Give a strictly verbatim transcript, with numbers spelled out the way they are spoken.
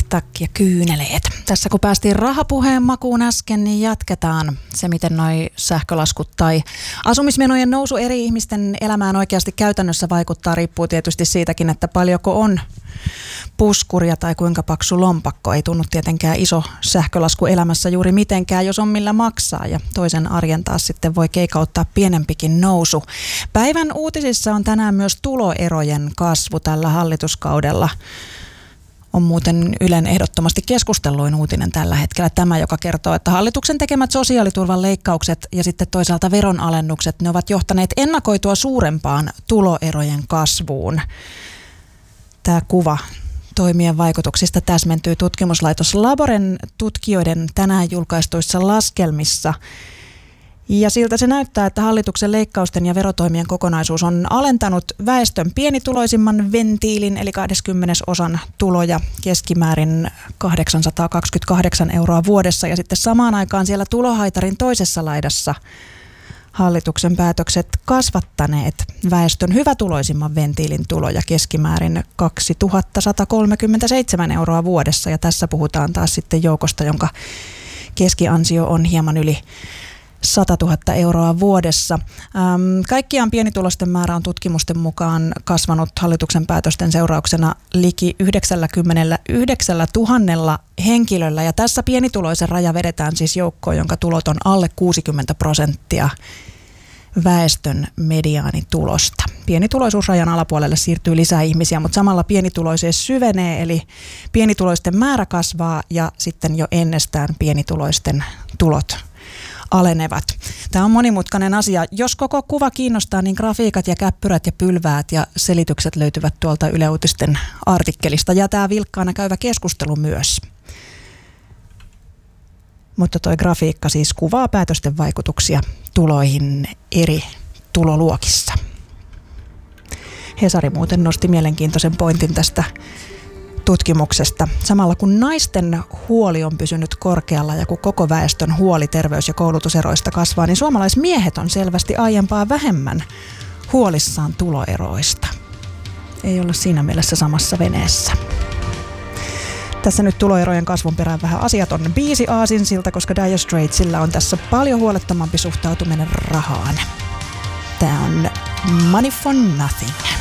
tack ja kyyneleet. Tässä kun päästiin rahapuheen makuun äsken, niin jatketaan se, miten noi sähkölaskut tai asumismenojen nousu eri ihmisten elämään oikeasti käytännössä vaikuttaa. Riippuu tietysti siitäkin, että paljonko on puskuria tai kuinka paksu lompakko. Ei tunnu tietenkään iso sähkölasku elämässä juuri mitenkään, jos on millä maksaa, ja toisen arjen taas sitten voi keikauttaa pienempikin nousu. Päivän uutisissa on tänään myös tuloerojen kasvu tällä hallituskaudella. On muuten Ylen ehdottomasti keskustelluin uutinen tällä hetkellä tämä, joka kertoo, että hallituksen tekemät sosiaaliturvan leikkaukset ja sitten toisaalta veronalennukset, ne ovat johtaneet ennakoitua suurempaan tuloerojen kasvuun. Tämä kuva toimien vaikutuksista täsmentyy tutkimuslaitos Laboren tutkijoiden tänään julkaistuissa laskelmissa. Ja siltä se näyttää, että hallituksen leikkausten ja verotoimien kokonaisuus on alentanut väestön pienituloisimman ventiilin, eli kaksikymmentä-osan tuloja keskimäärin kahdeksansataakaksikymmentäkahdeksan euroa vuodessa. Ja sitten samaan aikaan siellä tulohaitarin toisessa laidassa hallituksen päätökset kasvattaneet väestön hyvätuloisimman ventiilin tuloja keskimäärin kaksituhattasatakolmekymmentäseitsemän euroa vuodessa. Ja tässä puhutaan taas sitten joukosta, jonka keskiansio on hieman yli satatuhatta euroa vuodessa. Ähm, kaikkiaan pienituloisten määrä on tutkimusten mukaan kasvanut hallituksen päätösten seurauksena liki yhdeksänkymmentäyhdeksäntuhatta henkilöllä. Ja tässä pienituloisen raja vedetään siis joukkoon, jonka tulot on alle kuusikymmentä prosenttia väestön mediaanitulosta. Pienituloisuusrajan alapuolelle siirtyy lisää ihmisiä, mutta samalla pienituloisuus syvenee, eli pienituloisten määrä kasvaa ja sitten jo ennestään pienituloisten tulot alenevat. Tämä on monimutkainen asia. Jos koko kuva kiinnostaa, niin grafiikat ja käppyrät ja pylväät ja selitykset löytyvät tuolta Yle Uutisten artikkelista. Ja tämä vilkkaana käyvä keskustelu myös. Mutta toi grafiikka siis kuvaa päätösten vaikutuksia tuloihin eri tuloluokissa. Hesari muuten nosti mielenkiintoisen pointin tästä tutkimuksesta. Samalla kun naisten huoli on pysynyt korkealla ja kun koko väestön huoli terveys- ja koulutuseroista kasvaa, niin suomalaismiehet on selvästi aiempaa vähemmän huolissaan tuloeroista. Ei olla siinä mielessä samassa veneessä. Tässä nyt tuloerojen kasvun perään vähän asiaton biisi aasinsilta, koska Dire Straitsillä on tässä paljon huolettomampi suhtautuminen rahaan. Tämä on Money for Nothing.